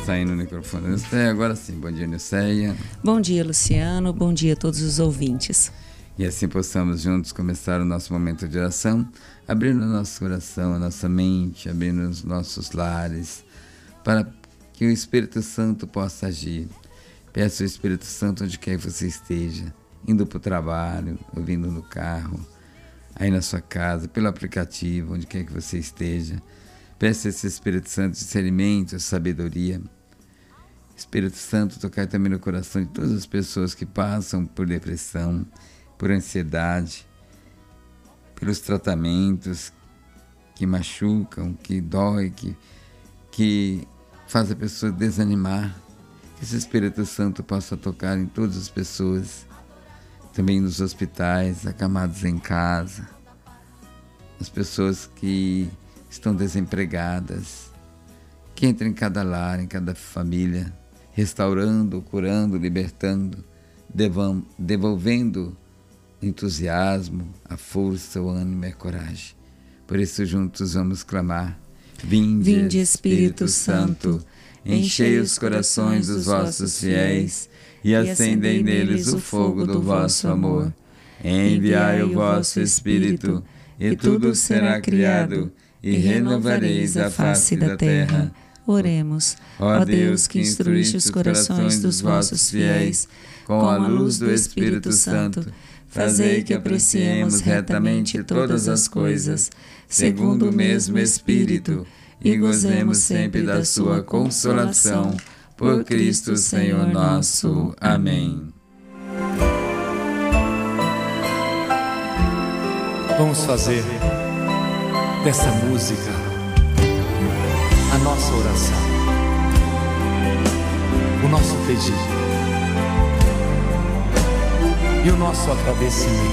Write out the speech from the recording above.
saindo o microfone da Nilceia. Agora sim, bom dia, Nilceia. Bom dia, Luciano. Bom dia a todos os ouvintes. E assim possamos juntos começar o nosso momento de oração, abrindo o nosso coração, a nossa mente, abrindo os nossos lares, para que o Espírito Santo possa agir. Peço ao Espírito Santo onde quer que você esteja, indo para o trabalho, ouvindo no carro, aí na sua casa, pelo aplicativo, onde quer que você esteja. Peço a esse Espírito Santo discernimento, sabedoria. Espírito Santo, tocar também no coração de todas as pessoas que passam por depressão, por ansiedade, pelos tratamentos que machucam, que dói, que faz a pessoa desanimar. Que esse Espírito Santo possa tocar em todas as pessoas, também nos hospitais, acamados em casa, as pessoas que estão desempregadas, que entra em cada lar, em cada família, restaurando, curando, libertando, devolvendo o entusiasmo, a força, o ânimo e a coragem. Por isso juntos vamos clamar: Vinde, Espírito Santo, enchei os corações dos vossos fiéis e acendei neles o fogo do vosso amor. Enviai o vosso Espírito, e tudo será criado, e renovareis a face da terra. Oremos. Ó Deus, que instruíste os corações dos vossos fiéis com a luz do Espírito Santo, fazei que apreciemos retamente todas as coisas, segundo o mesmo Espírito, e gozemos sempre da sua consolação. Por Cristo Senhor nosso. Amém. Vamos fazer dessa música a nossa oração, o nosso pedido e o nosso agradecimento.